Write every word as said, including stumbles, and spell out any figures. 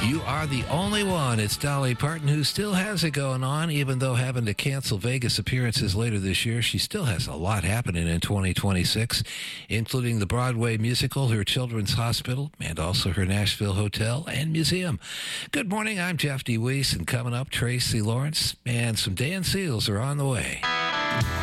You are the only one. It's Dolly Parton, who still has it going on, even though having to cancel Vegas appearances later this year. She still has a lot happening in twenty twenty-six, including the Broadway musical, her children's hospital, and also her Nashville hotel and museum. Good morning. I'm Jeff DeWeese, and coming up, Tracy Lawrence, and some Dan Seals are on the way.